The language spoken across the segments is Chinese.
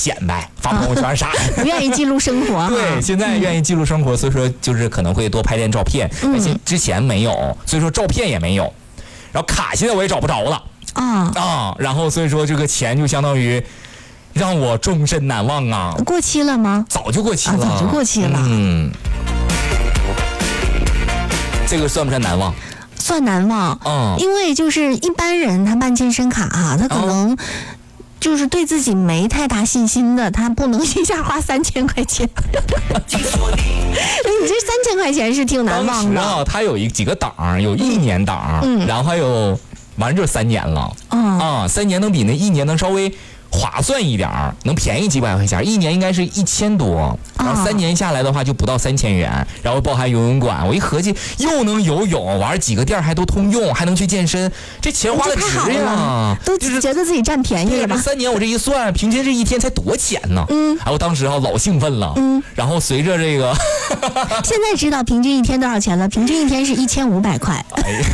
显摆，发朋友圈啥的， 不愿意记录生活。 对，现在愿意记录生活，所以说就是可能会多拍点照片，而且之前没有，所以说照片也没有，然后卡现在我也找不着了然后所以说这个钱就相当于让我终身难忘啊。 过期了吗？ 早就过期了， 早就过期了。 这个算不算难忘？ 算难忘，因为就是一般人他办健身卡他可能就是对自己没太大信心的，他不能一下花3000块钱。你这3000块钱是挺难忘的。 当时他有几个档，有1年档，然后还有完了就是3年了。3年能比那1年能稍微划算一点，能便宜几百块钱，1年应该是1000多，然后3年下来的话就不到3000元，然后包含游泳馆，我一合计又能游泳，完了几个店还都通用，还能去健身，这钱花的值呀， 都觉得自己占便宜了吧 ？3年我这一算，平均这一天才多钱呢？我当时老兴奋了，然后随着这个， 现在知道平均一天多少钱了？平均一天是1500块。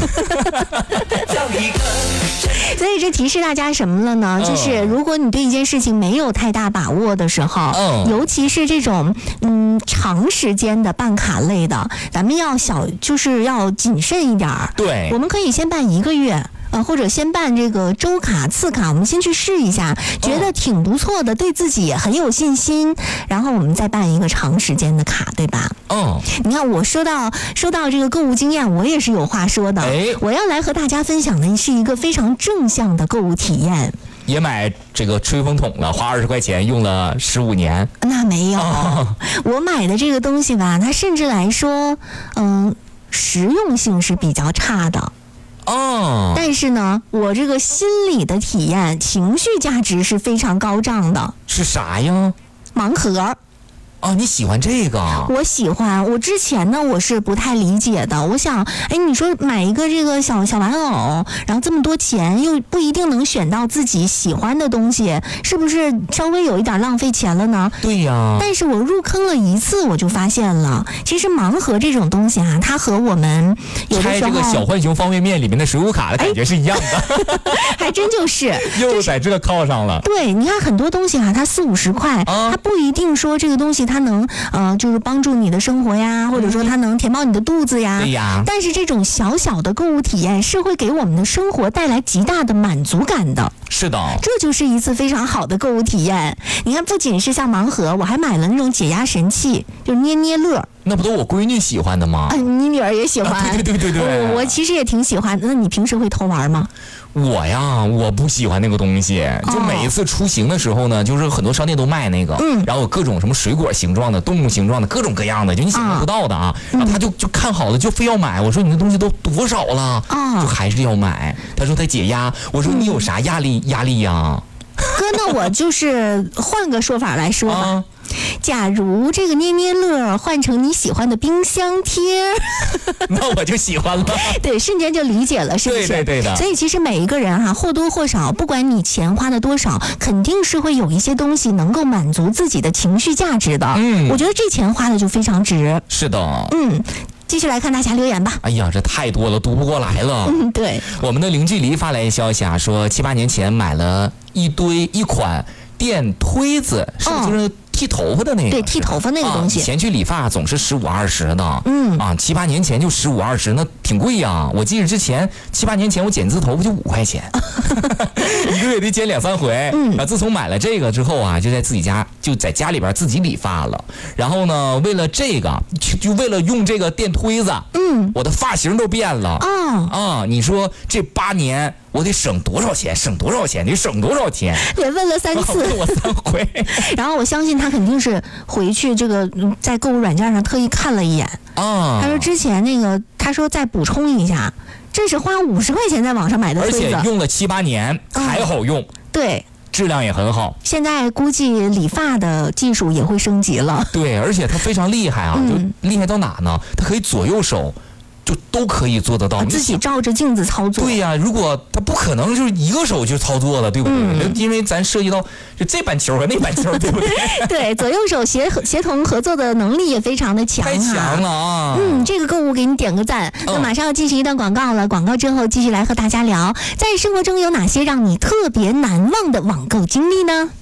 所以这提示大家什么了呢？就是如果你对一件事情没有太大把握的时候，尤其是这种长时间的办卡类的，咱们就是要谨慎一点。 对， 我们可以先办1个月。或者先办这个周卡、次卡，我们先去试一下，觉得挺不错的，对自己也很有信心，然后我们再办一个长时间的卡，对吧？你看我说到这个购物经验，我也是有话说的。我要来和大家分享的是一个非常正向的购物体验。 也买这个吹风筒了，花20块钱用了15年。 那没有，我买的这个东西吧，它甚至来说，实用性是比较差的。但是呢，我这个心理的体验、情绪价值是非常高涨的。 是啥呀？ 盲盒。 你喜欢这个？ 我喜欢。我之前呢，我是不太理解的。我想，你说买一个这个小玩偶，然后这么多钱，又不一定能选到自己喜欢的东西，是不是稍微有一点浪费钱了呢？ 对呀。但是我入坑了一次，我就发现了，其实盲盒这种东西它和我们有的时候拆这个小浣熊方便面里面的水果卡的感觉是一样的。 还真就是， 又在这靠上了。 对，你看很多东西它40-50块，它不一定说这个东西它能就是帮助你的生活呀，或者说它能填饱你的肚子呀。 对呀。 但是这种小小的购物体验是会给我们的生活带来极大的满足感的。 是的。 这就是一次非常好的购物体验。你看，不仅是像盲盒，我还买了那种解压神器，就是捏捏乐。 那不都我闺女喜欢的吗？ 你女儿也喜欢。 对。 我其实也挺喜欢。那你平时会偷玩吗？ 我不喜欢那个东西，就每一次出行的时候呢，就是很多商店都卖那个，然后有各种什么水果形状的、动物形状的，各种各样的，就你想象不到的啊。然后他就看好了，就非要买。我说你那东西都多少了？就还是要买。他说他解压。我说你有啥压力呀？ 哥，那我就是换个说法来说吧。假如这个捏捏乐换成你喜欢的冰箱贴， 那我就喜欢了。 对，瞬间就理解了，是不是？ 对的。 所以其实每一个人或多或少，不管你钱花的多少，肯定是会有一些东西能够满足自己的情绪价值的。我觉得这钱花的就非常值。 是的。 继续来看大家留言吧。 哎呀，这太多了，读不过来了。 对。 我们的零距离发来消息说，7-8年前买了一款电推子，是不是就是剃头发的那个？ 对，剃头发那个东西。 以前去理发总是15-20的。7-8年前就15-20，那挺贵呀。我记得之前7-8年前我剪一次头发就5块钱，一个月得剪2-3回。自从买了这个之后就在家里边自己理发了。然后呢，为了这个，就为了用这个电推子，我的发型都变了。你说这8年我得省多少钱？得省多少钱？ 也问了3次， 问我3回。 然后我相信他肯定是回去这个在购物软件上特意看了一眼。他说之前那个，他说再补充一下，这是花50块钱在网上买的推子， 而且用了7-8年还好用。 对。 质量也很好。 现在估计理发的技术也会升级了。 对，而且它非常厉害就厉害到哪呢？它可以左右手就都可以做得到， 自己照着镜子操作。 对呀，如果他不可能就是一个手就操作了，对不对？因为咱涉及到就这板球和那板球，对不对？ 对，左右手协同合作的能力也非常的强， 太强了啊！ 这个购物给你点个赞。那马上要进行一段广告了，广告之后继续来和大家聊，在生活中有哪些让你特别难忘的网购经历呢？